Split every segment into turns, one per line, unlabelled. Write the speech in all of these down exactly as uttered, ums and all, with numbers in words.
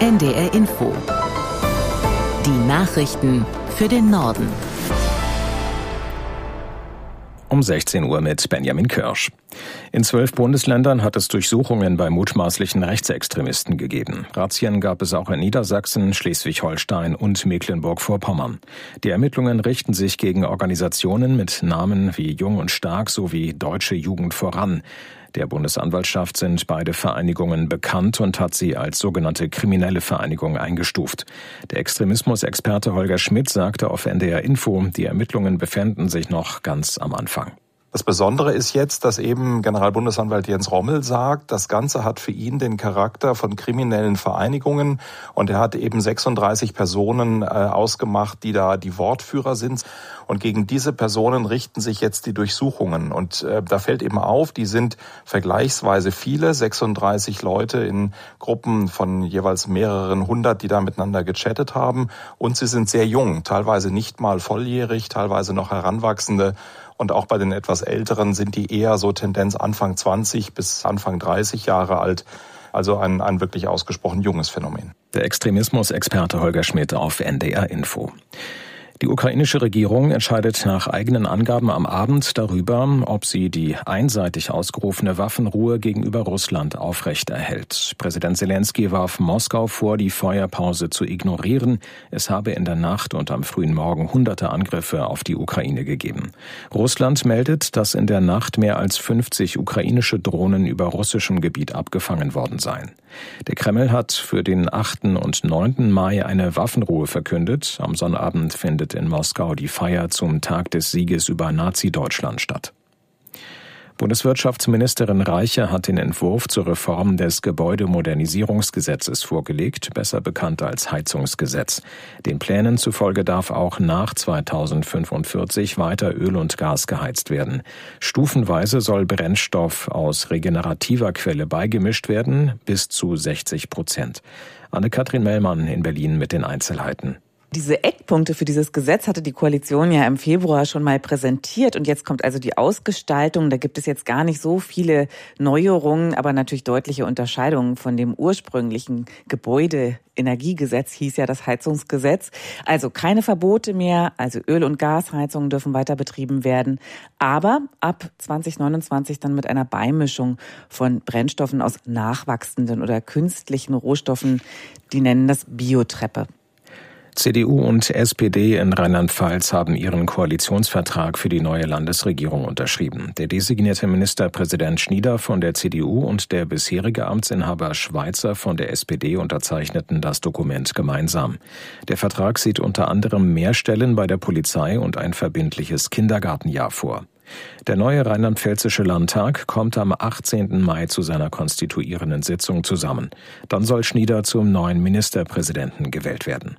N D R Info. Die Nachrichten für den Norden.
Um sechzehn Uhr mit Benjamin Kirsch. In zwölf Bundesländern hat es Durchsuchungen bei mutmaßlichen Rechtsextremisten gegeben. Razzien gab es auch in Niedersachsen, Schleswig-Holstein und Mecklenburg-Vorpommern. Die Ermittlungen richten sich gegen Organisationen mit Namen wie Jung und Stark sowie Deutsche Jugend voran. Der Bundesanwaltschaft sind beide Vereinigungen bekannt und hat sie als sogenannte kriminelle Vereinigung eingestuft. Der Extremismusexperte Holger Schmidt sagte auf N D R Info, die Ermittlungen befänden sich noch ganz am Anfang.
Das Besondere ist jetzt, dass eben Generalbundesanwalt Jens Rommel sagt, das Ganze hat für ihn den Charakter von kriminellen Vereinigungen und er hat eben sechsunddreißig Personen äh, ausgemacht, die da die Wortführer sind. Und gegen diese Personen richten sich jetzt die Durchsuchungen. Und äh, da fällt eben auf, die sind vergleichsweise viele, sechsunddreißig Leute in Gruppen von jeweils mehreren hundert, die da miteinander gechattet haben. Und sie sind sehr jung, teilweise nicht mal volljährig, teilweise noch Heranwachsende. Und auch bei den etwas Älteren sind die eher so Tendenz Anfang zwanzig bis Anfang dreißig Jahre alt. Also ein, ein wirklich ausgesprochen junges Phänomen.
Der Extremismusexperte Holger Schmidt auf N D R Info. Die ukrainische Regierung entscheidet nach eigenen Angaben am Abend darüber, ob sie die einseitig ausgerufene Waffenruhe gegenüber Russland aufrechterhält. Präsident Zelensky warf Moskau vor, die Feuerpause zu ignorieren. Es habe in der Nacht und am frühen Morgen hunderte Angriffe auf die Ukraine gegeben. Russland meldet, dass in der Nacht mehr als fünfzig ukrainische Drohnen über russischem Gebiet abgefangen worden seien. Der Kreml hat für den achten und neunten Mai eine Waffenruhe verkündet. Am Sonnabend findet in Moskau die Feier zum Tag des Sieges über Nazi-Deutschland statt. Bundeswirtschaftsministerin Reiche hat den Entwurf zur Reform des Gebäudemodernisierungsgesetzes vorgelegt, besser bekannt als Heizungsgesetz. Den Plänen zufolge darf auch nach zweitausendfünfundvierzig weiter Öl und Gas geheizt werden. Stufenweise soll Brennstoff aus regenerativer Quelle beigemischt werden, bis zu sechzig Prozent. Anne-Kathrin Mellmann in Berlin mit den Einzelheiten.
Diese Eckpunkte für dieses Gesetz hatte die Koalition ja im Februar schon mal präsentiert und jetzt kommt also die Ausgestaltung. Da gibt es jetzt gar nicht so viele Neuerungen, aber natürlich deutliche Unterscheidungen von dem ursprünglichen Gebäudeenergiegesetz, hieß ja das Heizungsgesetz. Also keine Verbote mehr, also Öl- und Gasheizungen dürfen weiter betrieben werden, aber ab zwanzig neunundzwanzig dann mit einer Beimischung von Brennstoffen aus nachwachsenden oder künstlichen Rohstoffen, die nennen das Biotreppe.
C D U und S P D in Rheinland-Pfalz haben ihren Koalitionsvertrag für die neue Landesregierung unterschrieben. Der designierte Ministerpräsident Schnieder von der C D U und der bisherige Amtsinhaber Schweizer von der S P D unterzeichneten das Dokument gemeinsam. Der Vertrag sieht unter anderem mehr Stellen bei der Polizei und ein verbindliches Kindergartenjahr vor. Der neue rheinland-pfälzische Landtag kommt am achtzehnten Mai zu seiner konstituierenden Sitzung zusammen. Dann soll Schnieder zum neuen Ministerpräsidenten gewählt werden.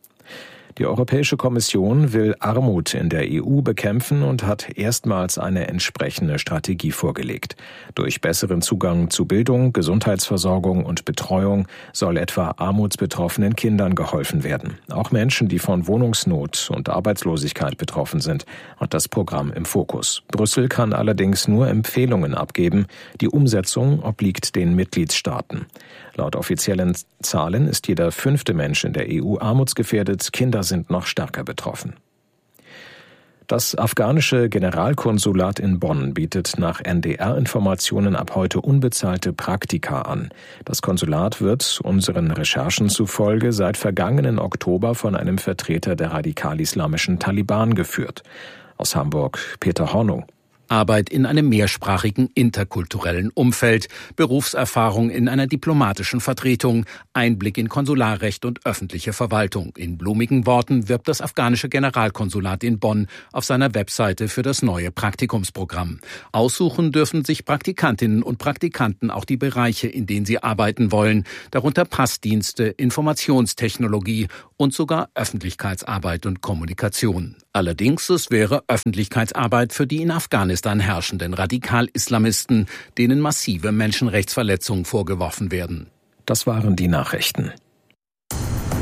Die Europäische Kommission will Armut in der E U bekämpfen und hat erstmals eine entsprechende Strategie vorgelegt. Durch besseren Zugang zu Bildung, Gesundheitsversorgung und Betreuung soll etwa armutsbetroffenen Kindern geholfen werden. Auch Menschen, die von Wohnungsnot und Arbeitslosigkeit betroffen sind, hat das Programm im Fokus. Brüssel kann allerdings nur Empfehlungen abgeben. Die Umsetzung obliegt den Mitgliedstaaten. Laut offiziellen Zahlen ist jeder fünfte Mensch in der E U armutsgefährdet. Kinder sind noch stärker betroffen. Das afghanische Generalkonsulat in Bonn bietet nach N D R-Informationen ab heute unbezahlte Praktika an. Das Konsulat wird unseren Recherchen zufolge seit vergangenen Oktober von einem Vertreter der radikal-islamischen Taliban geführt. Aus Hamburg Peter Hornung.
Arbeit in einem mehrsprachigen interkulturellen Umfeld, Berufserfahrung in einer diplomatischen Vertretung, Einblick in Konsularrecht und öffentliche Verwaltung. In blumigen Worten wirbt das afghanische Generalkonsulat in Bonn auf seiner Webseite für das neue Praktikumsprogramm. Aussuchen dürfen sich Praktikantinnen und Praktikanten auch die Bereiche, in denen sie arbeiten wollen, darunter Passdienste, Informationstechnologie und sogar Öffentlichkeitsarbeit und Kommunikation. Allerdings, es wäre Öffentlichkeitsarbeit für die in Afghanistan herrschenden Radikal-Islamisten, denen massive Menschenrechtsverletzungen vorgeworfen werden.
Das waren die Nachrichten.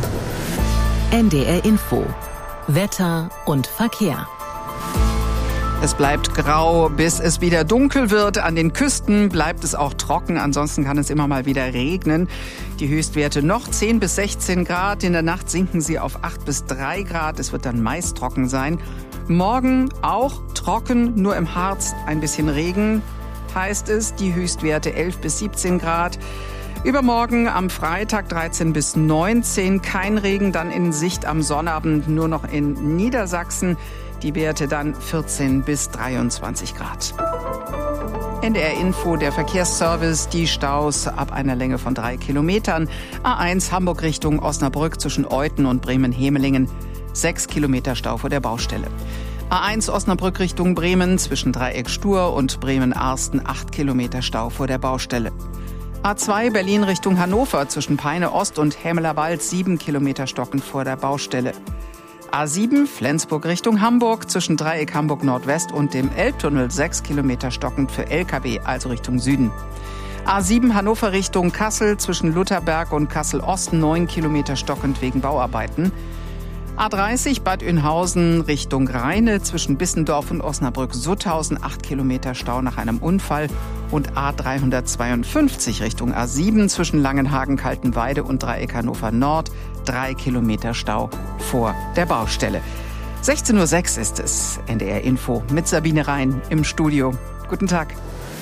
N D R Info. Wetter und Verkehr.
Es bleibt grau, bis es wieder dunkel wird. An den Küsten bleibt es auch trocken. Ansonsten kann es immer mal wieder regnen. Die Höchstwerte noch zehn bis sechzehn Grad. In der Nacht sinken sie auf acht bis drei Grad. Es wird dann meist trocken sein. Morgen auch trocken, nur im Harz ein bisschen Regen, heißt es. Die Höchstwerte elf bis siebzehn Grad. Übermorgen am Freitag dreizehn bis neunzehn. Kein Regen, dann in Sicht am Sonnabend nur noch in Niedersachsen. Die Werte dann vierzehn bis dreiundzwanzig Grad. N D R Info, der Verkehrsservice, die Staus ab einer Länge von drei Kilometern. A eins Hamburg Richtung Osnabrück zwischen Euthen und Bremen-Hemelingen. Sechs Kilometer Stau vor der Baustelle. A eins Osnabrück Richtung Bremen zwischen Dreieck Stur und Bremen-Arsten. Acht Kilometer Stau vor der Baustelle. A zwei Berlin Richtung Hannover zwischen Peine Ost und Hämelerwald. Sieben Kilometer stockend vor der Baustelle. A sieben Flensburg Richtung Hamburg zwischen Dreieck Hamburg Nordwest und dem Elbtunnel sechs Kilometer stockend für L K W, also Richtung Süden. A sieben Hannover Richtung Kassel zwischen Lutherberg und Kassel Ost neun Kilometer stockend wegen Bauarbeiten. A dreißig Bad Oeynhausen Richtung Rheine zwischen Bissendorf und Osnabrück-Sutthausen acht Kilometer Stau nach einem Unfall. Und A dreihundertzweiundfünfzig Richtung A sieben zwischen Langenhagen-Kaltenweide und Dreieck Hannover Nord drei Kilometer Stau vor der Baustelle. sechzehn Uhr sechs ist es. N D R Info mit Sabine Rhein im Studio. Guten Tag.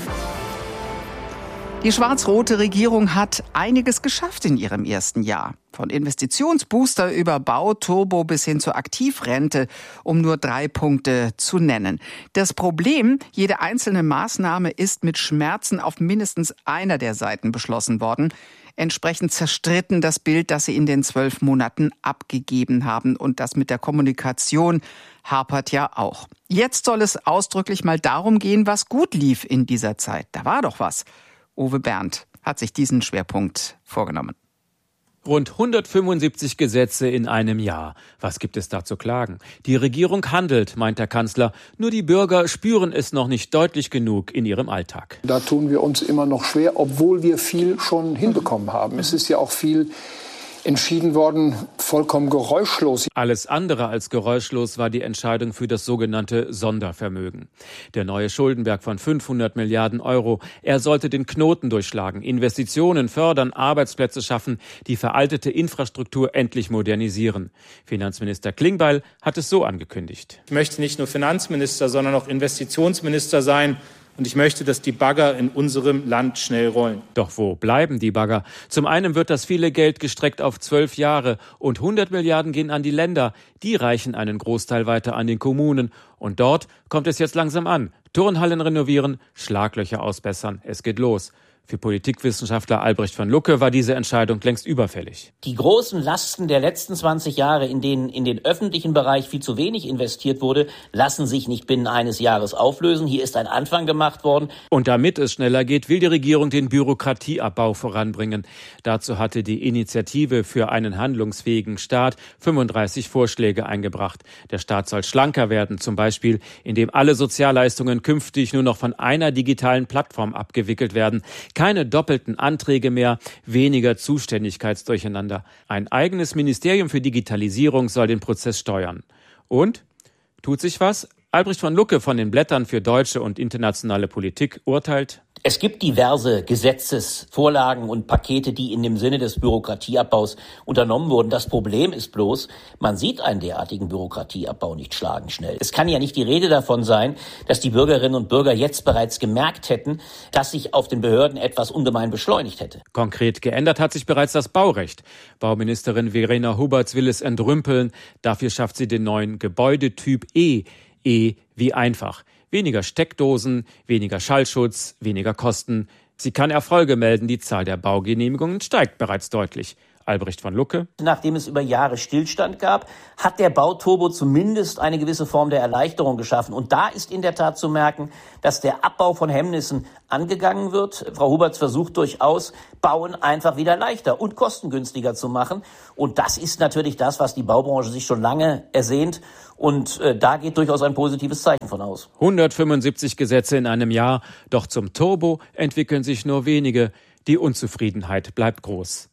Die schwarz-rote Regierung hat einiges geschafft in ihrem ersten Jahr. Von Investitionsbooster über Bauturbo bis hin zur Aktivrente, um nur drei Punkte zu nennen. Das Problem, jede einzelne Maßnahme ist mit Schmerzen auf mindestens einer der Seiten beschlossen worden. Entsprechend zerstritten das Bild, das sie in den zwölf Monaten abgegeben haben. Und das mit der Kommunikation hapert ja auch. Jetzt soll es ausdrücklich mal darum gehen, was gut lief in dieser Zeit. Da war doch was. Uwe Berndt hat sich diesen Schwerpunkt vorgenommen.
Rund hundertfünfundsiebzig Gesetze in einem Jahr. Was gibt es da zu klagen? Die Regierung handelt, meint der Kanzler. Nur die Bürger spüren es noch nicht deutlich genug in ihrem Alltag.
Da tun wir uns immer noch schwer, obwohl wir viel schon hinbekommen haben. Es ist ja auch viel entschieden worden, vollkommen geräuschlos.
Alles andere als geräuschlos war die Entscheidung für das sogenannte Sondervermögen. Der neue Schuldenberg von fünfhundert Milliarden Euro. Er sollte den Knoten durchschlagen, Investitionen fördern, Arbeitsplätze schaffen, die veraltete Infrastruktur endlich modernisieren. Finanzminister Klingbeil hat es so angekündigt.
Ich möchte nicht nur Finanzminister, sondern auch Investitionsminister sein. Und ich möchte, dass die Bagger in unserem Land schnell rollen.
Doch wo bleiben die Bagger? Zum einen wird das viele Geld gestreckt auf zwölf Jahre und hundert Milliarden gehen an die Länder. Die reichen einen Großteil weiter an den Kommunen. Und dort kommt es jetzt langsam an. Turnhallen renovieren, Schlaglöcher ausbessern. Es geht los. Für Politikwissenschaftler Albrecht von Lucke war diese Entscheidung längst überfällig.
Die großen Lasten der letzten zwanzig Jahre, in denen in den öffentlichen Bereich viel zu wenig investiert wurde, lassen sich nicht binnen eines Jahres auflösen. Hier ist ein Anfang gemacht worden.
Und damit es schneller geht, will die Regierung den Bürokratieabbau voranbringen. Dazu hatte die Initiative für einen handlungsfähigen Staat fünfunddreißig Vorschläge eingebracht. Der Staat soll schlanker werden, zum Beispiel, indem alle Sozialleistungen künftig nur noch von einer digitalen Plattform abgewickelt werden. Keine doppelten Anträge mehr, weniger Zuständigkeitsdurcheinander. Ein eigenes Ministerium für Digitalisierung soll den Prozess steuern. Und? Tut sich was? Albrecht von Lucke von den Blättern für deutsche und internationale Politik urteilt:
Es gibt diverse Gesetzesvorlagen und Pakete, die in dem Sinne des Bürokratieabbaus unternommen wurden. Das Problem ist bloß, man sieht einen derartigen Bürokratieabbau nicht schlagenschnell. Es kann ja nicht die Rede davon sein, dass die Bürgerinnen und Bürger jetzt bereits gemerkt hätten, dass sich auf den Behörden etwas ungemein beschleunigt hätte.
Konkret geändert hat sich bereits das Baurecht. Bauministerin Verena Huberts will es entrümpeln. Dafür schafft sie den neuen Gebäudetyp E. E wie einfach. Weniger Steckdosen, weniger Schallschutz, weniger Kosten. Sie kann Erfolge melden, die Zahl der Baugenehmigungen steigt bereits deutlich. Albrecht von Lucke.
Nachdem es über Jahre Stillstand gab, hat der Bauturbo zumindest eine gewisse Form der Erleichterung geschaffen. Und da ist in der Tat zu merken, dass der Abbau von Hemmnissen angegangen wird. Frau Huberts versucht durchaus, Bauen einfach wieder leichter und kostengünstiger zu machen. Und das ist natürlich das, was die Baubranche sich schon lange ersehnt. Und äh, da geht durchaus ein positives Zeichen von aus.
hundertfünfundsiebzig Gesetze in einem Jahr. Doch zum Turbo entwickeln sich nur wenige. Die Unzufriedenheit bleibt groß.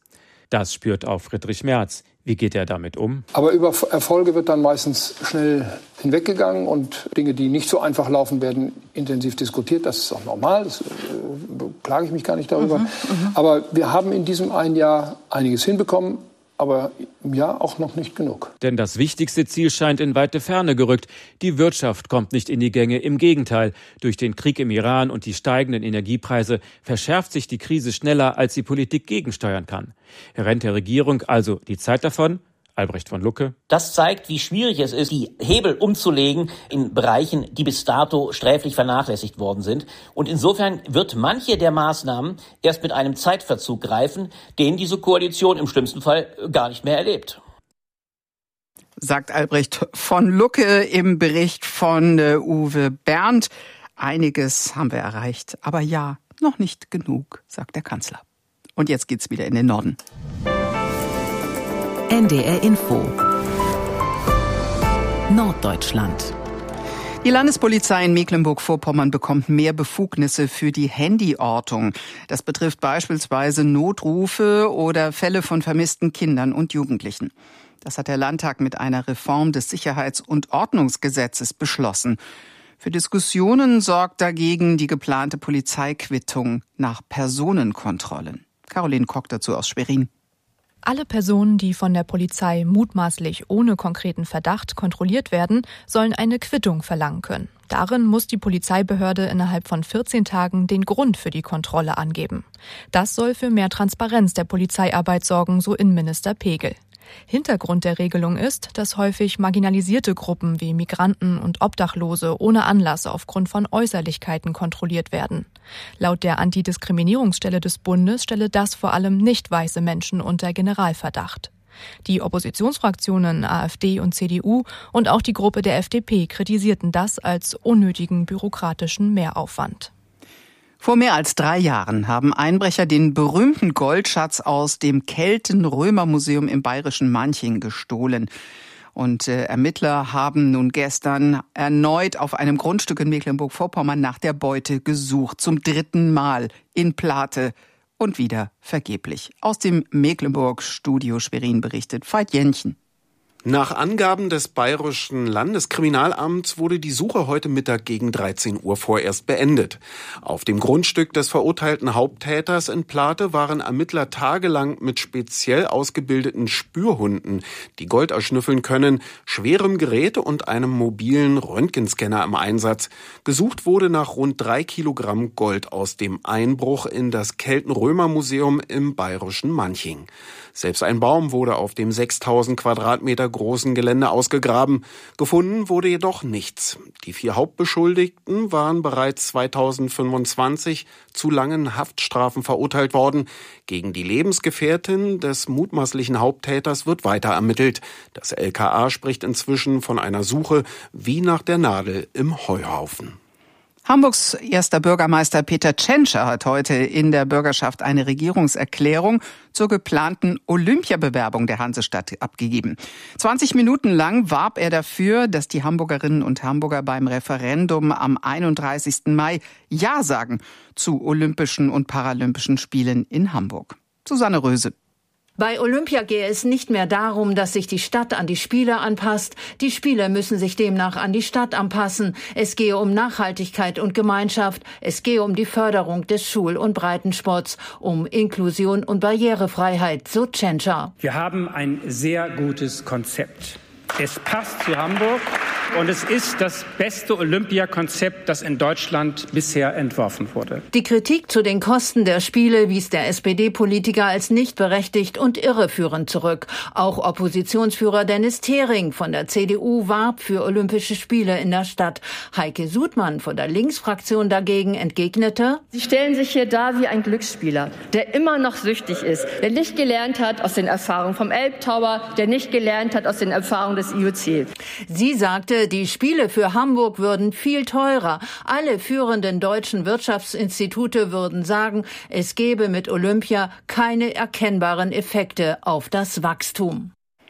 Das spürt auch Friedrich Merz. Wie geht er damit um?
Aber über Erfolge wird dann meistens schnell hinweggegangen und Dinge, die nicht so einfach laufen, werden intensiv diskutiert. Das ist auch normal, das äh, klage ich mich gar nicht darüber. Mhm, aber wir haben in diesem einen Jahr einiges hinbekommen. Aber im Jahr auch noch nicht genug.
Denn das wichtigste Ziel scheint in weite Ferne gerückt. Die Wirtschaft kommt nicht in die Gänge. Im Gegenteil, durch den Krieg im Iran und die steigenden Energiepreise verschärft sich die Krise schneller, als die Politik gegensteuern kann. Rennt der Regierung also die Zeit davon? Albrecht von Lucke.
Das zeigt, wie schwierig es ist, die Hebel umzulegen in Bereichen, die bis dato sträflich vernachlässigt worden sind. Und insofern wird manche der Maßnahmen erst mit einem Zeitverzug greifen, den diese Koalition im schlimmsten Fall gar nicht mehr erlebt.
Sagt Albrecht von Lucke im Bericht von äh, Uwe Berndt. Einiges haben wir erreicht, aber ja, noch nicht genug, sagt der Kanzler. Und jetzt geht's wieder in den Norden.
N D R Info Norddeutschland.
Die Landespolizei in Mecklenburg-Vorpommern bekommt mehr Befugnisse für die Handyortung. Das betrifft beispielsweise Notrufe oder Fälle von vermissten Kindern und Jugendlichen. Das hat der Landtag mit einer Reform des Sicherheits- und Ordnungsgesetzes beschlossen. Für Diskussionen sorgt dagegen die geplante Polizeiquittung nach Personenkontrollen. Caroline Kock dazu aus Schwerin.
Alle Personen, die von der Polizei mutmaßlich ohne konkreten Verdacht kontrolliert werden, sollen eine Quittung verlangen können. Darin muss die Polizeibehörde innerhalb von vierzehn Tagen den Grund für die Kontrolle angeben. Das soll für mehr Transparenz der Polizeiarbeit sorgen, so Innenminister Pegel. Hintergrund der Regelung ist, dass häufig marginalisierte Gruppen wie Migranten und Obdachlose ohne Anlass aufgrund von Äußerlichkeiten kontrolliert werden. Laut der Antidiskriminierungsstelle des Bundes stelle das vor allem nicht weiße Menschen unter Generalverdacht. Die Oppositionsfraktionen AfD und C D U und auch die Gruppe der F D P kritisierten das als unnötigen bürokratischen Mehraufwand.
Vor mehr als drei Jahren haben Einbrecher den berühmten Goldschatz aus dem Kelten-Römer-Museum im bayerischen Manching gestohlen. Und äh, Ermittler haben nun gestern erneut auf einem Grundstück in Mecklenburg-Vorpommern nach der Beute gesucht. Zum dritten Mal in Plate und wieder vergeblich. Aus dem Mecklenburg-Studio Schwerin berichtet Veit Jännchen.
Nach Angaben des Bayerischen Landeskriminalamts wurde die Suche heute Mittag gegen dreizehn Uhr vorerst beendet. Auf dem Grundstück des verurteilten Haupttäters in Plate waren Ermittler tagelang mit speziell ausgebildeten Spürhunden, die Gold erschnüffeln können, schwerem Gerät und einem mobilen Röntgenscanner im Einsatz. Gesucht wurde nach rund drei Kilogramm Gold aus dem Einbruch in das Kelten-Römer-Museum im bayerischen Manching. Selbst ein Baum wurde auf dem sechstausend Quadratmeter großen Gelände ausgegraben. Gefunden wurde jedoch nichts. Die vier Hauptbeschuldigten waren bereits zweitausendfünfundzwanzig zu langen Haftstrafen verurteilt worden. Gegen die Lebensgefährtin des mutmaßlichen Haupttäters wird weiter ermittelt. Das L K A spricht inzwischen von einer Suche wie nach der Nadel im Heuhaufen.
Hamburgs erster Bürgermeister Peter Tschentscher hat heute in der Bürgerschaft eine Regierungserklärung zur geplanten Olympiabewerbung der Hansestadt abgegeben. zwanzig Minuten lang warb er dafür, dass die Hamburgerinnen und Hamburger beim Referendum am einunddreißigsten Mai Ja sagen zu Olympischen und Paralympischen Spielen in Hamburg. Susanne Röse.
Bei Olympia gehe es nicht mehr darum, dass sich die Stadt an die Spiele anpasst. Die Spiele müssen sich demnach an die Stadt anpassen. Es gehe um Nachhaltigkeit und Gemeinschaft. Es gehe um die Förderung des Schul- und Breitensports, um Inklusion und Barrierefreiheit, so Tschentscher.
Wir haben ein sehr gutes Konzept. Es passt zu Hamburg und es ist das beste Olympiakonzept, das in Deutschland bisher entworfen wurde.
Die Kritik zu den Kosten der Spiele wies der S P D-Politiker als nicht berechtigt und irreführend zurück. Auch Oppositionsführer Dennis Thering von der C D U warb für Olympische Spiele in der Stadt. Heike Sudmann von der Linksfraktion dagegen entgegnete:
Sie stellen sich hier dar wie ein Glücksspieler, der immer noch süchtig ist, der nicht gelernt hat aus den Erfahrungen vom Elbtower, der nicht gelernt hat aus den Erfahrungen des I O C.
Sie sagte, die Spiele für Hamburg würden viel teurer. Alle führenden deutschen Wirtschaftsinstitute würden sagen, es gebe mit Olympia keine erkennbaren Effekte auf das Wachstum.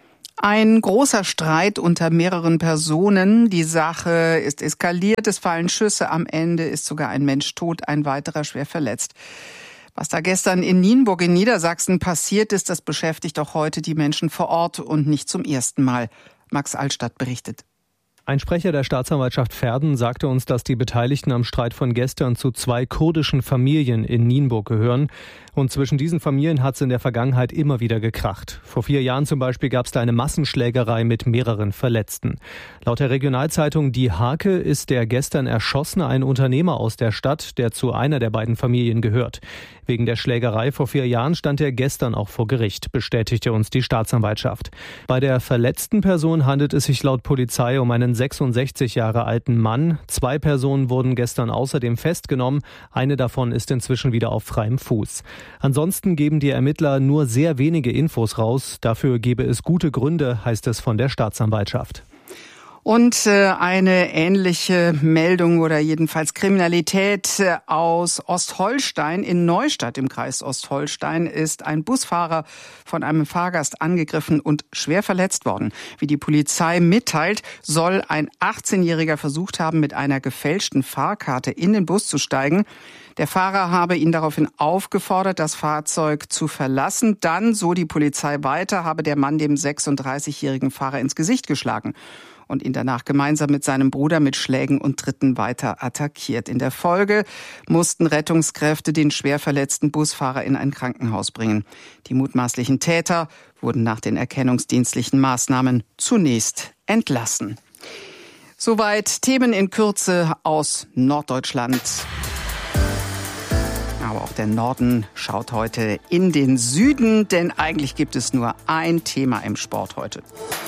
Ein großer Streit unter mehreren Personen. Die Sache ist eskaliert, es fallen Schüsse, am Ende ist sogar ein Mensch tot, ein weiterer schwer verletzt. Was da gestern in Nienburg in Niedersachsen passiert ist, das beschäftigt auch heute die Menschen vor Ort und nicht zum ersten Mal. Max Altstadt berichtet.
Ein Sprecher der Staatsanwaltschaft Verden sagte uns, dass die Beteiligten am Streit von gestern zu zwei kurdischen Familien in Nienburg gehören. Und zwischen diesen Familien hat es in der Vergangenheit immer wieder gekracht. Vor vier Jahren zum Beispiel gab es da eine Massenschlägerei mit mehreren Verletzten. Laut der Regionalzeitung Die Hake ist der gestern Erschossene ein Unternehmer aus der Stadt, der zu einer der beiden Familien gehört. Wegen der Schlägerei vor vier Jahren stand er gestern auch vor Gericht, bestätigte uns die Staatsanwaltschaft. Bei der verletzten Person handelt es sich laut Polizei um einen sechsundsechzig Jahre alten Mann. Zwei Personen wurden gestern außerdem festgenommen. Eine davon ist inzwischen wieder auf freiem Fuß. Ansonsten geben die Ermittler nur sehr wenige Infos raus. Dafür gebe es gute Gründe, heißt es von der Staatsanwaltschaft.
Und äh, eine ähnliche Meldung oder jedenfalls Kriminalität äh, aus Ostholstein. In Neustadt im Kreis Ostholstein ist ein Busfahrer von einem Fahrgast angegriffen und schwer verletzt worden. Wie die Polizei mitteilt, soll ein achtzehnjähriger versucht haben, mit einer gefälschten Fahrkarte in den Bus zu steigen. Der Fahrer habe ihn daraufhin aufgefordert, das Fahrzeug zu verlassen. Dann, so die Polizei weiter, habe der Mann dem sechsunddreißigjährigen Fahrer ins Gesicht geschlagen und ihn danach gemeinsam mit seinem Bruder mit Schlägen und Tritten weiter attackiert. In der Folge mussten Rettungskräfte den schwer verletzten Busfahrer in ein Krankenhaus bringen. Die mutmaßlichen Täter wurden nach den erkennungsdienstlichen Maßnahmen zunächst entlassen. Soweit Themen in Kürze aus Norddeutschland. Aber auch der Norden schaut heute in den Süden, denn eigentlich gibt es nur ein Thema im Sport heute.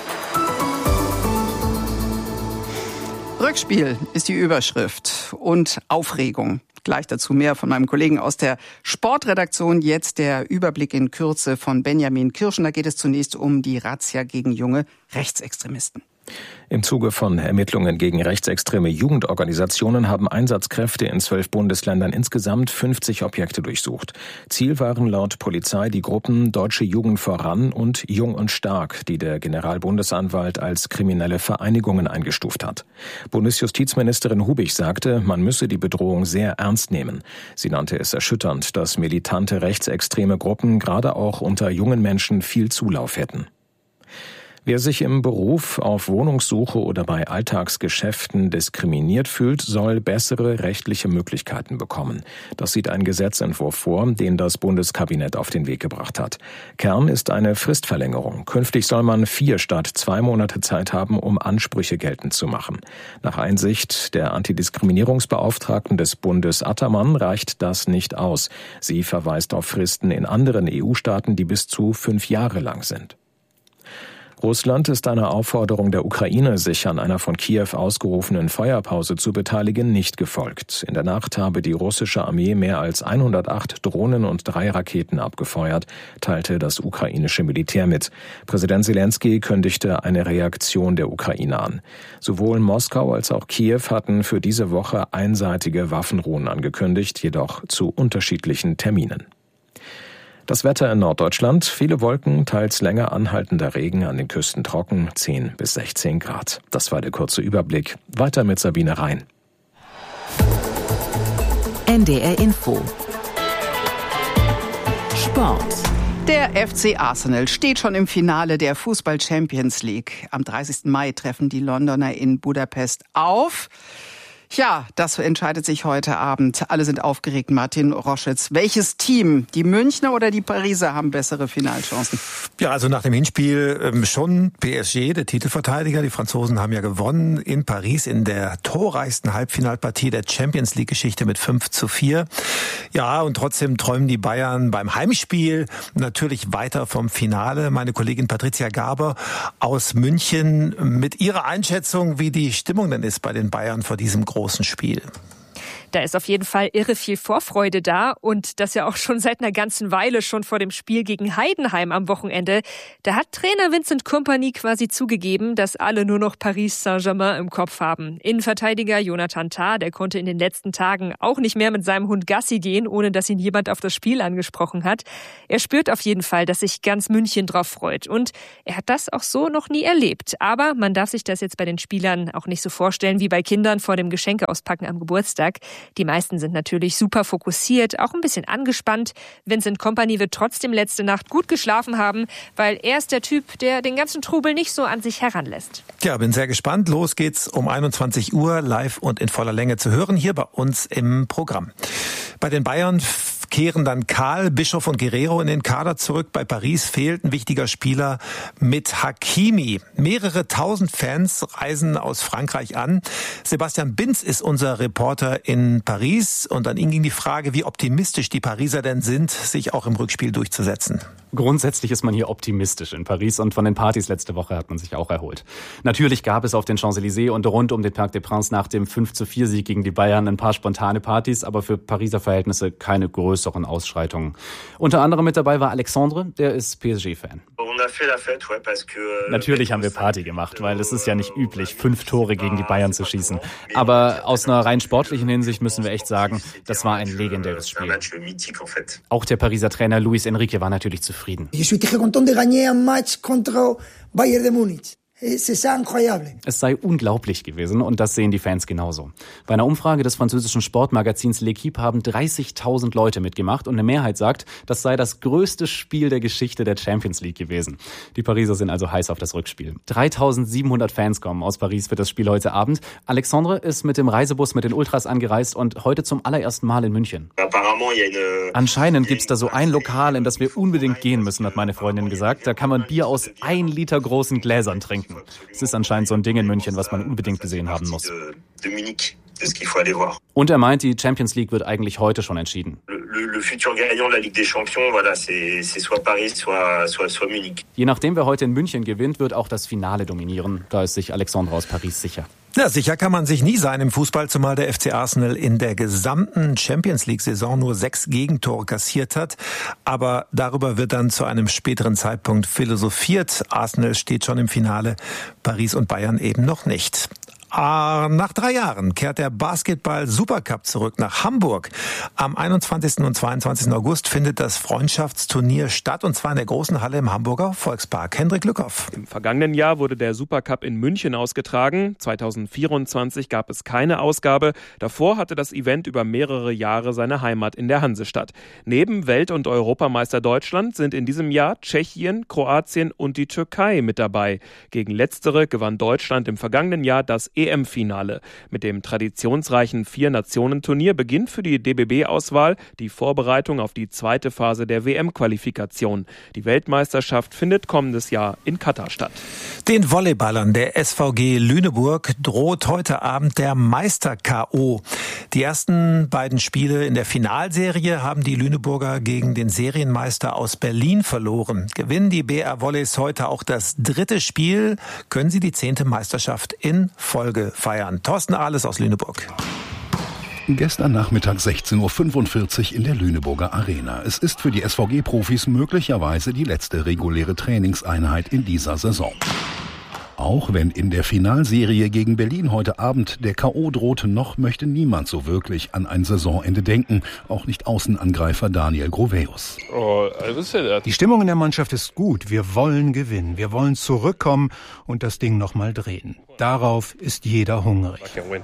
Rückspiel ist die Überschrift und Aufregung. Gleich dazu mehr von meinem Kollegen aus der Sportredaktion. Jetzt der Überblick in Kürze von Benjamin Kirschen. Da geht es zunächst um die Razzia gegen junge Rechtsextremisten.
Im Zuge von Ermittlungen gegen rechtsextreme Jugendorganisationen haben Einsatzkräfte in zwölf Bundesländern insgesamt fünfzig Objekte durchsucht. Ziel waren laut Polizei die Gruppen Deutsche Jugend voran und Jung und Stark, die der Generalbundesanwalt als kriminelle Vereinigungen eingestuft hat. Bundesjustizministerin Hubig sagte, man müsse die Bedrohung sehr ernst nehmen. Sie nannte es erschütternd, dass militante rechtsextreme Gruppen gerade auch unter jungen Menschen viel Zulauf hätten. Wer sich im Beruf, auf Wohnungssuche oder bei Alltagsgeschäften diskriminiert fühlt, soll bessere rechtliche Möglichkeiten bekommen. Das sieht ein Gesetzentwurf vor, den das Bundeskabinett auf den Weg gebracht hat. Kern ist eine Fristverlängerung. Künftig soll man vier statt zwei Monate Zeit haben, um Ansprüche geltend zu machen. Nach Einsicht der Antidiskriminierungsbeauftragten des Bundes Attermann reicht das nicht aus. Sie verweist auf Fristen in anderen E U-Staaten, die bis zu fünf Jahre lang sind. Russland ist einer Aufforderung der Ukraine, sich an einer von Kiew ausgerufenen Feuerpause zu beteiligen, nicht gefolgt. In der Nacht habe die russische Armee mehr als hundertacht Drohnen und drei Raketen abgefeuert, teilte das ukrainische Militär mit. Präsident Selenskyj kündigte eine Reaktion der Ukraine an. Sowohl Moskau als auch Kiew hatten für diese Woche einseitige Waffenruhen angekündigt, jedoch zu unterschiedlichen Terminen. Das Wetter in Norddeutschland, viele Wolken, teils länger anhaltender Regen, an den Küsten trocken, zehn bis sechzehn Grad. Das war der kurze Überblick. Weiter mit Sabine Rhein.
N D R Info. Sport.
Der F C Arsenal steht schon im Finale der Fußball Champions League. Am dreißigsten Mai treffen die Londoner in Budapest auf. Ja, das entscheidet sich heute Abend. Alle sind aufgeregt. Martin Roschitz, welches Team, die Münchner oder die Pariser, haben bessere Finalchancen?
Ja, also nach dem Hinspiel ähm, schon P S G, der Titelverteidiger. Die Franzosen haben ja gewonnen in Paris in der torreichsten Halbfinalpartie der Champions League-Geschichte mit fünf zu vier. Ja, und trotzdem träumen die Bayern beim Heimspiel natürlich weiter vom Finale. Meine Kollegin Patricia Gaber aus München mit ihrer Einschätzung, wie die Stimmung denn ist bei den Bayern vor diesem großen Spiel.
Da ist auf jeden Fall irre viel Vorfreude da und das ja auch schon seit einer ganzen Weile, schon vor dem Spiel gegen Heidenheim am Wochenende. Da hat Trainer Vincent Kompany quasi zugegeben, dass alle nur noch Paris Saint-Germain im Kopf haben. Innenverteidiger Jonathan Tah, der konnte in den letzten Tagen auch nicht mehr mit seinem Hund Gassi gehen, ohne dass ihn jemand auf das Spiel angesprochen hat. Er spürt auf jeden Fall, dass sich ganz München drauf freut und er hat das auch so noch nie erlebt. Aber man darf sich das jetzt bei den Spielern auch nicht so vorstellen wie bei Kindern vor dem Geschenke auspacken am Geburtstag. Die meisten sind natürlich super fokussiert, auch ein bisschen angespannt. Vincent Kompany wird trotzdem letzte Nacht gut geschlafen haben, weil er ist der Typ, der den ganzen Trubel nicht so an sich heranlässt.
Tja, bin sehr gespannt. Los geht's um einundzwanzig Uhr, live und in voller Länge zu hören, hier bei uns im Programm. Bei den Bayern kehren dann Karl, Bischof und Guerrero in den Kader zurück. Bei Paris fehlt ein wichtiger Spieler mit Hakimi. Mehrere tausend Fans reisen aus Frankreich an. Sebastian Binz ist unser Reporter in Paris. Und an ihn ging die Frage, wie optimistisch die Pariser denn sind, sich auch im Rückspiel durchzusetzen.
Grundsätzlich ist man hier optimistisch in Paris und von den Partys letzte Woche hat man sich auch erholt. Natürlich gab es auf den Champs-Élysées und rund um den Parc des Princes nach dem fünf zu vier Sieg gegen die Bayern ein paar spontane Partys, aber für Pariser Verhältnisse keine größeren Ausschreitungen. Unter anderem mit dabei war Alexandre, der ist P S G-Fan. Natürlich haben wir Party gemacht, weil es ist ja nicht üblich, fünf Tore gegen die Bayern zu schießen. Aber aus einer rein sportlichen Hinsicht müssen wir echt sagen, das war ein legendäres Spiel. Auch der Pariser Trainer Luis Enrique war natürlich zufrieden.
Ich suis très content de gagner un match contre Bayern de Munich. Es
sei unglaublich gewesen und das sehen die Fans genauso. Bei einer Umfrage des französischen Sportmagazins L'Équipe haben dreißigtausend Leute mitgemacht und eine Mehrheit sagt, das sei das größte Spiel der Geschichte der Champions League gewesen. Die Pariser sind also heiß auf das Rückspiel. dreitausendsiebenhundert Fans kommen aus Paris für das Spiel heute Abend. Alexandre ist mit dem Reisebus mit den Ultras angereist und heute zum allerersten Mal in München. Anscheinend gibt's da so ein Lokal, in das wir unbedingt gehen müssen, hat meine Freundin gesagt. Da kann man Bier aus ein Liter großen Gläsern trinken. Es ist anscheinend so ein Ding in München, was man unbedingt gesehen haben muss. Und er meint, die Champions League wird eigentlich heute schon entschieden. Je nachdem, wer heute in München gewinnt, wird auch das Finale dominieren. Da ist sich Alexandre aus Paris sicher.
Ja, sicher kann man sich nie sein im Fußball, zumal der F C Arsenal in der gesamten Champions League-Saison nur sechs Gegentore kassiert hat. Aber darüber wird dann zu einem späteren Zeitpunkt philosophiert. Arsenal steht schon im Finale, Paris und Bayern eben noch nicht. Nach drei Jahren kehrt der Basketball-Supercup zurück nach Hamburg. Am einundzwanzigsten und zweiundzwanzigsten August findet das Freundschaftsturnier statt, und zwar in der großen Halle im Hamburger Volkspark. Hendrik Lückhoff.
Im vergangenen Jahr wurde der Supercup in München ausgetragen. zweitausendvierundzwanzig gab es keine Ausgabe. Davor hatte das Event über mehrere Jahre seine Heimat in der Hansestadt. Neben Welt- und Europameister Deutschland sind in diesem Jahr Tschechien, Kroatien und die Türkei mit dabei. Gegen letztere gewann Deutschland im vergangenen Jahr das E M-Finale. Mit dem traditionsreichen Vier-Nationen-Turnier beginnt für die D B B-Auswahl die Vorbereitung auf die zweite Phase der W M-Qualifikation. Die Weltmeisterschaft findet kommendes Jahr in Katar statt.
Den Volleyballern der S V G Lüneburg droht heute Abend der Meister-K O. Die ersten beiden Spiele in der Finalserie haben die Lüneburger gegen den Serienmeister aus Berlin verloren. Gewinnen die B R Volleys heute auch das dritte Spiel, können sie die zehnte Meisterschaft in Folge feiern. Thorsten Ahles aus Lüneburg.
Gestern Nachmittag sechzehn Uhr fünfundvierzig in der Lüneburger Arena. Es ist für die S V G-Profis möglicherweise die letzte reguläre Trainingseinheit in dieser Saison. Auch wenn in der Finalserie gegen Berlin heute Abend der K O drohte, noch möchte niemand so wirklich an ein Saisonende denken. Auch nicht Außenangreifer Daniel Groveus.
Die Stimmung in der Mannschaft ist gut. Wir wollen gewinnen. Wir wollen zurückkommen und das Ding nochmal drehen. Darauf ist jeder hungrig.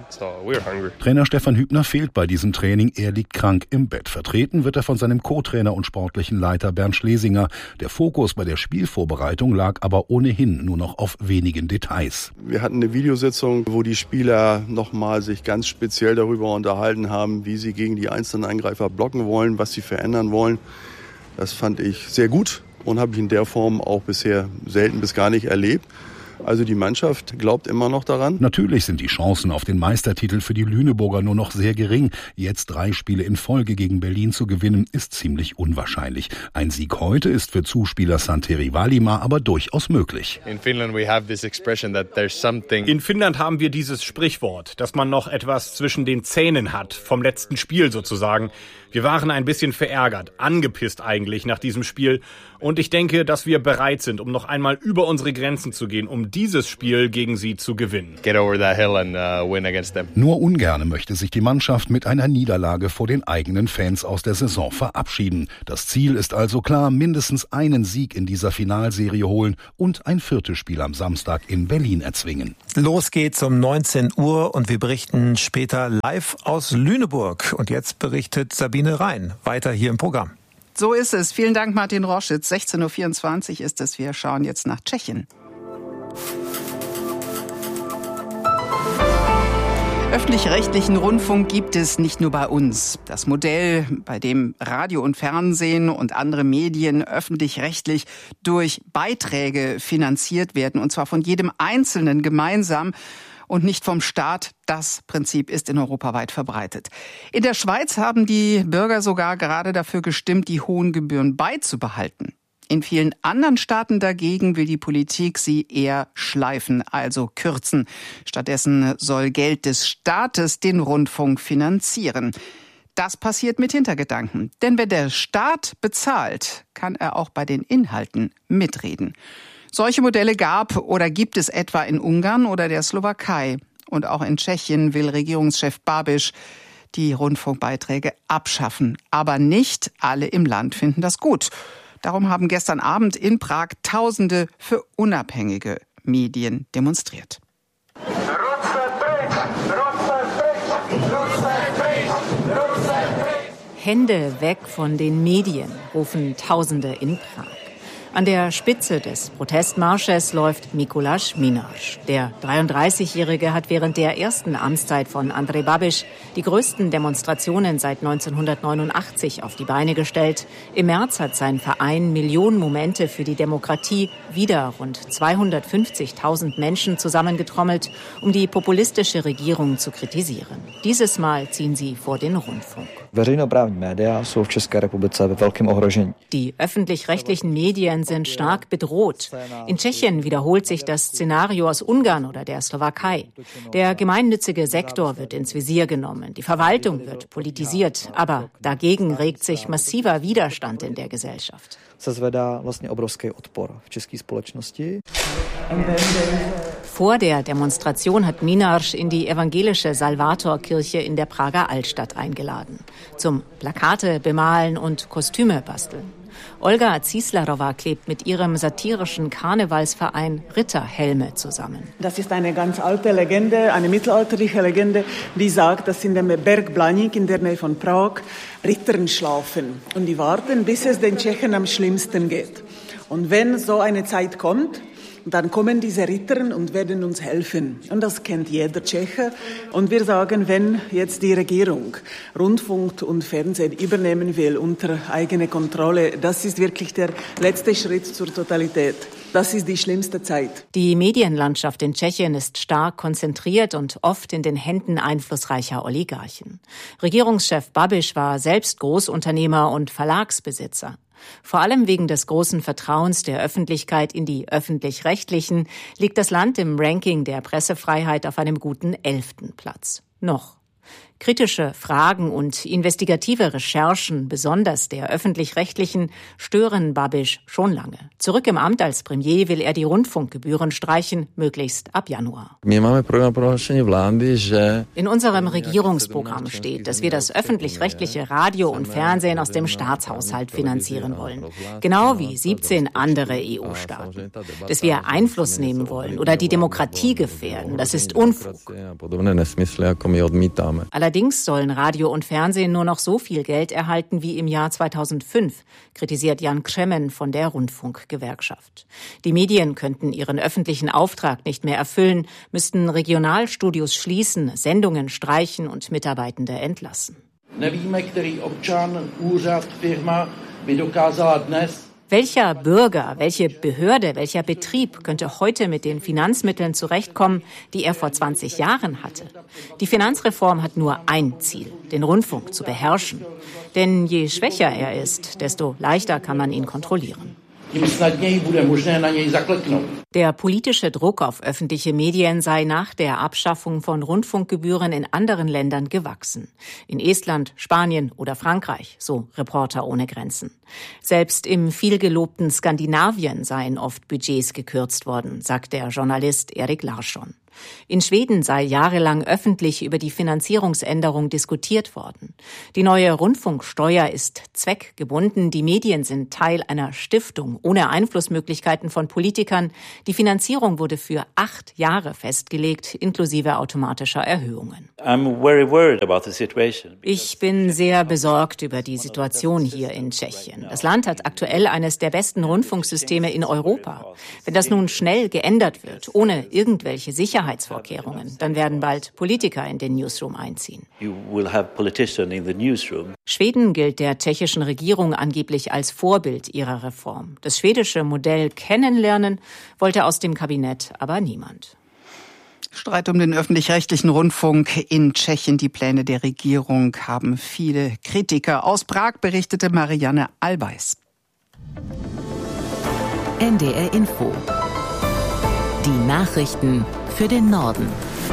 Trainer Stefan Hübner fehlt bei diesem Training. Er liegt krank im Bett. Vertreten wird er von seinem Co-Trainer und sportlichen Leiter Bernd Schlesinger. Der Fokus bei der Spielvorbereitung lag aber ohnehin nur noch auf wenigen Details.
Wir hatten eine Videositzung, wo die Spieler nochmal sich ganz speziell darüber unterhalten haben, wie sie gegen die einzelnen Angreifer blocken wollen, was sie verändern wollen. Das fand ich sehr gut und habe ich in der Form auch bisher selten bis gar nicht erlebt. Also die Mannschaft glaubt immer noch daran.
Natürlich sind die Chancen auf den Meistertitel für die Lüneburger nur noch sehr gering. Jetzt drei Spiele in Folge gegen Berlin zu gewinnen, ist ziemlich unwahrscheinlich. Ein Sieg heute ist für Zuspieler Santeri Valima aber durchaus möglich.
In Finnland haben wir dieses Sprichwort, dass man noch etwas zwischen den Zähnen hat, vom letzten Spiel sozusagen. Wir waren ein bisschen verärgert, angepisst eigentlich nach diesem Spiel Und ich denke, dass wir bereit sind, um noch einmal über unsere Grenzen zu gehen, um dieses Spiel gegen sie zu gewinnen.
Get over that hill and uh, win against them. Nur ungerne möchte sich die Mannschaft mit einer Niederlage vor den eigenen Fans aus der Saison verabschieden. Das Ziel ist also klar, mindestens einen Sieg in dieser Finalserie holen und ein viertes Spiel am Samstag in Berlin erzwingen.
Los geht's um neunzehn Uhr und wir berichten später live aus Lüneburg. Und jetzt berichtet Sabine Rhein weiter hier im Programm.
So ist es. Vielen Dank, Martin Roschitz. sechzehn Uhr vierundzwanzig ist es. Wir schauen jetzt nach Tschechien. Öffentlich-rechtlichen Rundfunk gibt es nicht nur bei uns. Das Modell, bei dem Radio und Fernsehen und andere Medien öffentlich-rechtlich durch Beiträge finanziert werden, und zwar von jedem Einzelnen gemeinsam und nicht vom Staat. Das Prinzip ist in Europa weit verbreitet. In der Schweiz haben die Bürger sogar gerade dafür gestimmt, die hohen Gebühren beizubehalten. In vielen anderen Staaten dagegen will die Politik sie eher schleifen, also kürzen. Stattdessen soll Geld des Staates den Rundfunk finanzieren. Das passiert mit Hintergedanken. Denn wenn der Staat bezahlt, kann er auch bei den Inhalten mitreden. Solche Modelle gab oder gibt es etwa in Ungarn oder der Slowakei. Und auch in Tschechien will Regierungschef Babiš die Rundfunkbeiträge abschaffen. Aber nicht alle im Land finden das gut. Darum haben gestern Abend in Prag Tausende für unabhängige Medien demonstriert.
Hände weg von den Medien, rufen Tausende in Prag. An der Spitze des Protestmarsches läuft Mikuláš Minář. Der dreiunddreißigjährige hat während der ersten Amtszeit von Andrej Babiš die größten Demonstrationen seit neunzehnhundertneunundachtzig auf die Beine gestellt. Im März hat sein Verein Millionen Momente für die Demokratie wieder rund zweihundertfünfzigtausend Menschen zusammengetrommelt, um die populistische Regierung zu kritisieren. Dieses Mal ziehen sie vor den Rundfunk. Die öffentlich-rechtlichen Medien sind stark bedroht. In Tschechien wiederholt sich das Szenario aus Ungarn oder der Slowakei. Der gemeinnützige Sektor wird ins Visier genommen, die Verwaltung wird politisiert, aber dagegen regt sich massiver Widerstand in der Gesellschaft. Vor der Demonstration hat Minář in die evangelische Salvatorkirche in der Prager Altstadt eingeladen. Zum Plakate bemalen und Kostüme basteln. Olga Zíslarova klebt mit ihrem satirischen Karnevalsverein Ritterhelme zusammen.
Das ist eine ganz alte Legende, eine mittelalterliche Legende, die sagt, dass in dem Berg Blaník in der Nähe von Prag Ritter schlafen. Und die warten, bis es den Tschechen am schlimmsten geht. Und wenn so eine Zeit kommt, dann kommen diese Ritter und werden uns helfen. Und das kennt jeder Tscheche. Und wir sagen, wenn jetzt die Regierung Rundfunk und Fernsehen übernehmen will unter eigene Kontrolle, das ist wirklich der letzte Schritt zur Totalität. Das ist die schlimmste Zeit.
Die Medienlandschaft in Tschechien ist stark konzentriert und oft in den Händen einflussreicher Oligarchen. Regierungschef Babiš war selbst Großunternehmer und Verlagsbesitzer. Vor allem wegen des großen Vertrauens der Öffentlichkeit in die Öffentlich-Rechtlichen liegt das Land im Ranking der Pressefreiheit auf einem guten elften Platz. Noch. Kritische Fragen und investigative Recherchen, besonders der Öffentlich-Rechtlichen, stören Babiš schon lange. Zurück im Amt als Premier will er die Rundfunkgebühren streichen, möglichst ab Januar. In unserem Regierungsprogramm steht, dass wir das öffentlich-rechtliche Radio und Fernsehen aus dem Staatshaushalt finanzieren wollen. Genau wie siebzehn andere E U-Staaten. Dass wir Einfluss nehmen wollen oder die Demokratie gefährden, das ist Unfug. Allerdings sollen Radio und Fernsehen nur noch so viel Geld erhalten wie im Jahr zweitausendfünf, kritisiert Jan Křemen von der Rundfunkgewerkschaft. Die Medien könnten ihren öffentlichen Auftrag nicht mehr erfüllen, müssten Regionalstudios schließen, Sendungen streichen und Mitarbeitende entlassen. Welcher Bürger, welche Behörde, welcher Betrieb könnte heute mit den Finanzmitteln zurechtkommen, die er vor zwanzig Jahren hatte? Die Finanzreform hat nur ein Ziel, den Rundfunk zu beherrschen. Denn je schwächer er ist, desto leichter kann man ihn kontrollieren. Der politische Druck auf öffentliche Medien sei nach der Abschaffung von Rundfunkgebühren in anderen Ländern gewachsen. In Estland, Spanien oder Frankreich, so Reporter ohne Grenzen. Selbst im vielgelobten Skandinavien seien oft Budgets gekürzt worden, sagt der Journalist Erik Larsson. In Schweden sei jahrelang öffentlich über die Finanzierungsänderung diskutiert worden. Die neue Rundfunksteuer ist zweckgebunden. Die Medien sind Teil einer Stiftung ohne Einflussmöglichkeiten von Politikern. Die Finanzierung wurde für acht Jahre festgelegt, inklusive automatischer Erhöhungen. Ich bin sehr besorgt über die Situation hier in Tschechien. Das Land hat aktuell eines der besten Rundfunksysteme in Europa. Wenn das nun schnell geändert wird, ohne irgendwelche Sicherheit, Sicherheitsvorkehrungen. Dann werden bald Politiker in den Newsroom einziehen. Schweden gilt der tschechischen Regierung angeblich als Vorbild ihrer Reform. Das schwedische Modell kennenlernen wollte aus dem Kabinett aber niemand.
Streit um den öffentlich-rechtlichen Rundfunk in Tschechien. Die Pläne der Regierung haben viele Kritiker. Aus Prag berichtete Marianne Albeis.
N D R Info. Die Nachrichten für den Norden.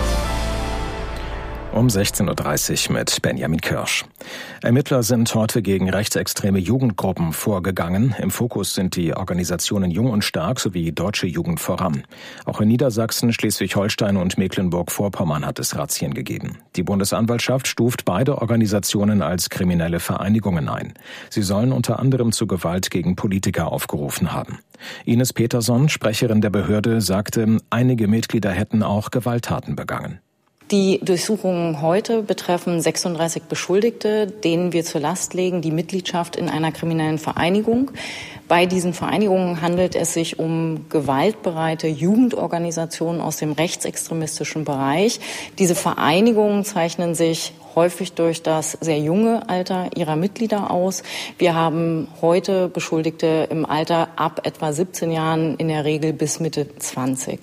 Um sechzehn Uhr dreißig mit Benjamin Kirsch. Ermittler sind heute gegen rechtsextreme Jugendgruppen vorgegangen. Im Fokus sind die Organisationen Jung und Stark sowie Deutsche Jugend voran. Auch in Niedersachsen, Schleswig-Holstein und Mecklenburg-Vorpommern hat es Razzien gegeben. Die Bundesanwaltschaft stuft beide Organisationen als kriminelle Vereinigungen ein. Sie sollen unter anderem zu Gewalt gegen Politiker aufgerufen haben. Ines Peterson, Sprecherin der Behörde, sagte, einige Mitglieder hätten auch Gewalttaten begangen.
Die Durchsuchungen heute betreffen sechsunddreißig Beschuldigte, denen wir zur Last legen die Mitgliedschaft in einer kriminellen Vereinigung. Bei diesen Vereinigungen handelt es sich um gewaltbereite Jugendorganisationen aus dem rechtsextremistischen Bereich. Diese Vereinigungen zeichnen sich häufig durch das sehr junge Alter ihrer Mitglieder aus. Wir haben heute Beschuldigte im Alter ab etwa siebzehn Jahren, in der Regel bis Mitte zwanzig.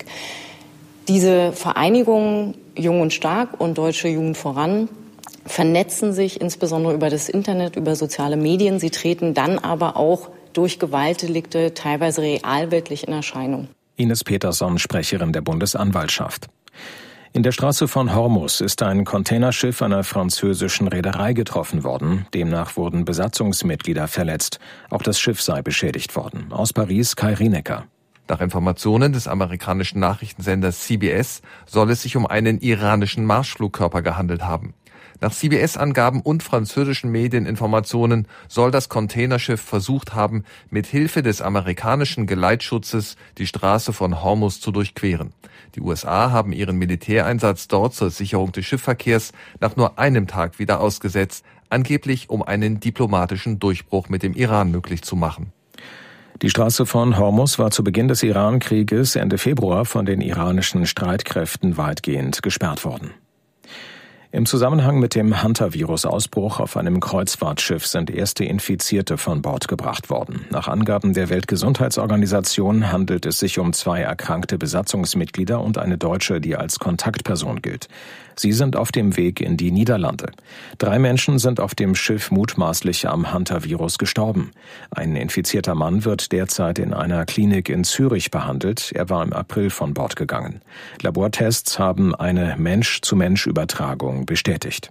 Diese Vereinigungen Jung und Stark und Deutsche Jugend voran vernetzen sich insbesondere über das Internet, über soziale Medien. Sie treten dann aber auch durch Gewaltdelikte teilweise realweltlich in Erscheinung.
Ines Peterson, Sprecherin der Bundesanwaltschaft. In der Straße von Hormuz ist ein Containerschiff einer französischen Reederei getroffen worden. Demnach wurden Besatzungsmitglieder verletzt. Auch das Schiff sei beschädigt worden. Aus Paris, Kai Rienecker.
Nach Informationen des amerikanischen Nachrichtensenders C B S soll es sich um einen iranischen Marschflugkörper gehandelt haben. Nach C B S-Angaben und französischen Medieninformationen soll das Containerschiff versucht haben, mit Hilfe des amerikanischen Geleitschutzes die Straße von Hormuz zu durchqueren. Die U S A haben ihren Militäreinsatz dort zur Sicherung des Schiffsverkehrs nach nur einem Tag wieder ausgesetzt, angeblich um einen diplomatischen Durchbruch mit dem Iran möglich zu machen.
Die Straße von Hormuz war zu Beginn des Iran-Krieges Ende Februar von den iranischen Streitkräften weitgehend gesperrt worden. Im Zusammenhang mit dem Hantavirus-Ausbruch auf einem Kreuzfahrtschiff sind erste Infizierte von Bord gebracht worden. Nach Angaben der Weltgesundheitsorganisation handelt es sich um zwei erkrankte Besatzungsmitglieder und eine Deutsche, die als Kontaktperson gilt. Sie sind auf dem Weg in die Niederlande. Drei Menschen sind auf dem Schiff mutmaßlich am Hantavirus gestorben. Ein infizierter Mann wird derzeit in einer Klinik in Zürich behandelt. Er war im April von Bord gegangen. Labortests haben eine Mensch-zu-Mensch-Übertragung bestätigt.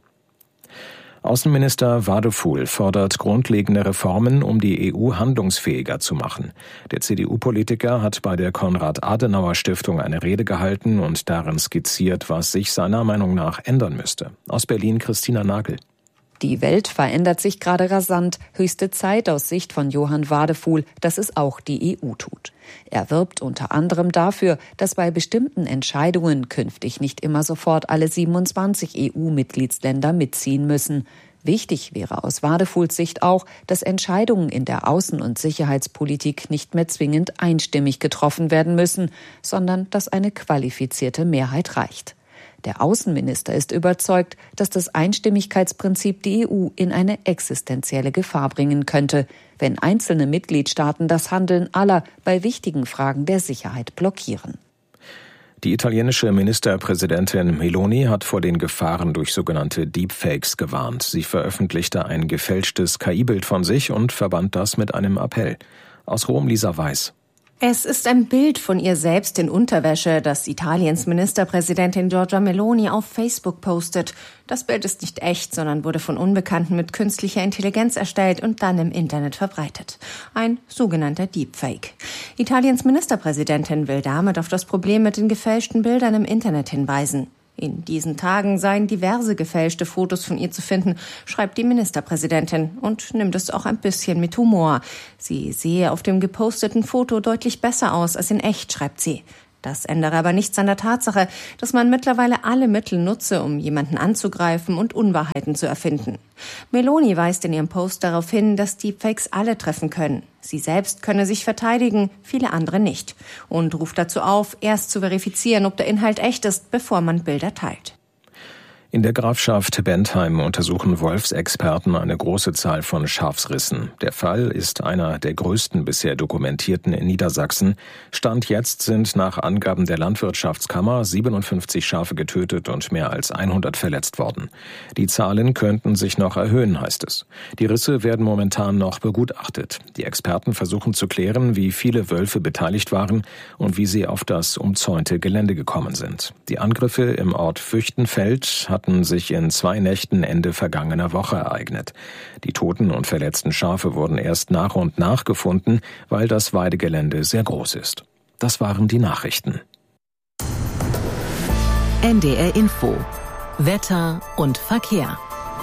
Außenminister Wadefuhl fordert grundlegende Reformen, um die E U handlungsfähiger zu machen. Der C D U-Politiker hat bei der Konrad-Adenauer-Stiftung eine Rede gehalten und darin skizziert, was sich seiner Meinung nach ändern müsste. Aus Berlin Christina Nagel.
Die Welt verändert sich gerade rasant. Höchste Zeit aus Sicht von Johann Wadefuhl, dass es auch die E U tut. Er wirbt unter anderem dafür, dass bei bestimmten Entscheidungen künftig nicht immer sofort alle siebenundzwanzig E U-Mitgliedsländer mitziehen müssen. Wichtig wäre aus Wadefuhls Sicht auch, dass Entscheidungen in der Außen- und Sicherheitspolitik nicht mehr zwingend einstimmig getroffen werden müssen, sondern dass eine qualifizierte Mehrheit reicht. Der Außenminister ist überzeugt, dass das Einstimmigkeitsprinzip die E U in eine existenzielle Gefahr bringen könnte, wenn einzelne Mitgliedstaaten das Handeln aller bei wichtigen Fragen der Sicherheit blockieren.
Die italienische Ministerpräsidentin Meloni hat vor den Gefahren durch sogenannte Deepfakes gewarnt. Sie veröffentlichte ein gefälschtes K I-Bild von sich und verband das mit einem Appell. Aus Rom Lisa Weiß.
Es ist ein Bild von ihr selbst in Unterwäsche, das Italiens Ministerpräsidentin Giorgia Meloni auf Facebook postet. Das Bild ist nicht echt, sondern wurde von Unbekannten mit künstlicher Intelligenz erstellt und dann im Internet verbreitet. Ein sogenannter Deepfake. Italiens Ministerpräsidentin will damit auf das Problem mit den gefälschten Bildern im Internet hinweisen. In diesen Tagen seien diverse gefälschte Fotos von ihr zu finden, schreibt die Ministerpräsidentin und nimmt es auch ein bisschen mit Humor. Sie sehe auf dem geposteten Foto deutlich besser aus als in echt, schreibt sie. Das ändere aber nichts an der Tatsache, dass man mittlerweile alle Mittel nutze, um jemanden anzugreifen und Unwahrheiten zu erfinden. Meloni weist in ihrem Post darauf hin, dass Deepfakes alle treffen können. Sie selbst könne sich verteidigen, viele andere nicht. Und ruft dazu auf, erst zu verifizieren, ob der Inhalt echt ist, bevor man Bilder teilt.
In der Grafschaft Bentheim untersuchen Wolfsexperten eine große Zahl von Schafsrissen. Der Fall ist einer der größten bisher dokumentierten in Niedersachsen. Stand jetzt sind nach Angaben der Landwirtschaftskammer siebenundfünfzig Schafe getötet und mehr als hundert verletzt worden. Die Zahlen könnten sich noch erhöhen, heißt es. Die Risse werden momentan noch begutachtet. Die Experten versuchen zu klären, wie viele Wölfe beteiligt waren und wie sie auf das umzäunte Gelände gekommen sind. Die Angriffe im Ort Füchtenfeld hatten sich in zwei Nächten Ende vergangener Woche ereignet. Die toten und verletzten Schafe wurden erst nach und nach gefunden, weil das Weidegelände sehr groß ist. Das waren die Nachrichten.
N D R Info. Wetter und Verkehr.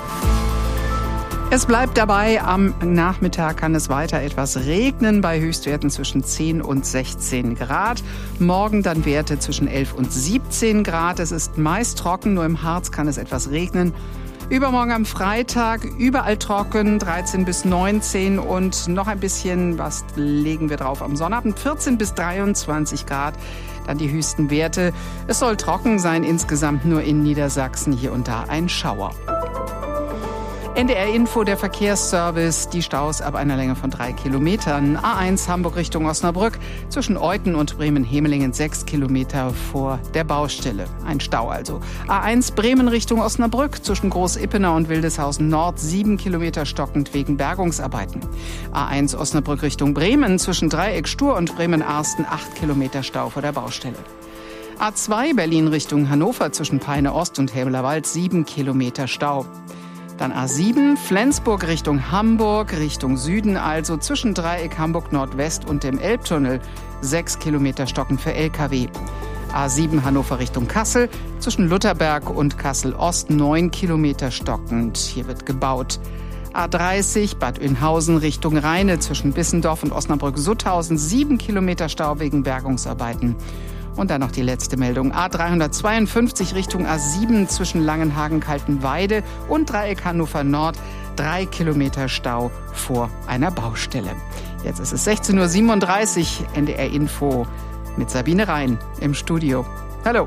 Es bleibt dabei, am Nachmittag kann es weiter etwas regnen bei Höchstwerten zwischen zehn und sechzehn Grad. Morgen dann Werte zwischen elf und siebzehn Grad. Es ist meist trocken, nur im Harz kann es etwas regnen. Übermorgen am Freitag überall trocken, dreizehn bis neunzehn und noch ein bisschen, was legen wir drauf am Sonnabend, vierzehn bis dreiundzwanzig Grad. Dann die höchsten Werte. Es soll trocken sein, insgesamt nur in Niedersachsen hier und da ein Schauer. N D R Info, der Verkehrsservice, die Staus ab einer Länge von drei Kilometern. A eins Hamburg Richtung Osnabrück, zwischen Euthen und Bremen-Hemelingen sechs Kilometer vor der Baustelle. Ein Stau also. A eins Bremen Richtung Osnabrück, zwischen Groß-Ippener und Wildeshausen Nord sieben Kilometer stockend wegen Bergungsarbeiten. A eins Osnabrück Richtung Bremen, zwischen Dreieck Stur und Bremen-Arsten acht Kilometer Stau vor der Baustelle. A zwei Berlin Richtung Hannover, zwischen Peine Ost und Helmlerwald sieben Kilometer Stau. Dann A sieben, Flensburg Richtung Hamburg, Richtung Süden, also zwischen Dreieck Hamburg Nordwest und dem Elbtunnel. sechs Kilometer stockend für L K W. A sieben Hannover Richtung Kassel, zwischen Lutherberg und Kassel Ost neun Kilometer stockend. Hier wird gebaut. A dreißig Bad Oeynhausen Richtung Rheine, zwischen Bissendorf und Osnabrück-Sutthausen sieben Kilometer Stau wegen Bergungsarbeiten. Und dann noch die letzte Meldung. A dreihundertzweiundfünfzig Richtung A sieben zwischen Langenhagen-Kaltenweide und Dreieck Hannover Nord. Drei Kilometer Stau vor einer Baustelle. Jetzt ist es sechzehn Uhr siebenunddreißig. N D R Info mit Sabine Rhein im Studio. Hallo.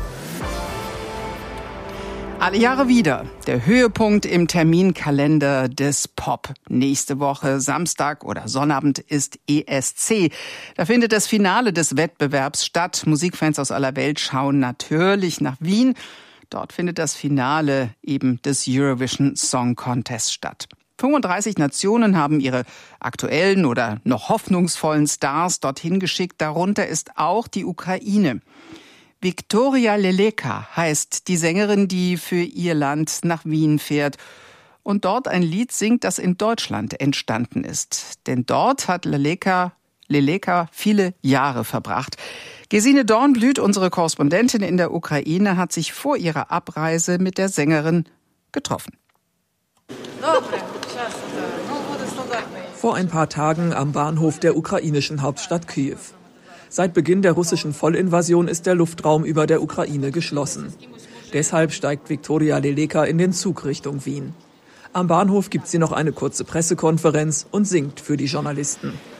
Alle Jahre wieder der Höhepunkt im Terminkalender des Pop. Nächste Woche, Samstag oder Sonnabend, ist E S C. Da findet das Finale des Wettbewerbs statt. Musikfans aus aller Welt schauen natürlich nach Wien. Dort findet das Finale eben des Eurovision Song Contest statt. fünfunddreißig Nationen haben ihre aktuellen oder noch hoffnungsvollen Stars dorthin geschickt. Darunter ist auch die Ukraine. Viktoria Leleka heißt die Sängerin, die für ihr Land nach Wien fährt und dort ein Lied singt, das in Deutschland entstanden ist. Denn dort hat Leleka, Leleka viele Jahre verbracht. Gesine Dornblüt, unsere Korrespondentin in der Ukraine, hat sich vor ihrer Abreise mit der Sängerin getroffen.
Vor ein paar Tagen am Bahnhof der ukrainischen Hauptstadt Kiew. Seit Beginn der russischen Vollinvasion ist der Luftraum über der Ukraine geschlossen. Deshalb steigt Viktoria Leleka in den Zug Richtung Wien. Am Bahnhof gibt sie noch eine kurze Pressekonferenz und singt für die Journalisten.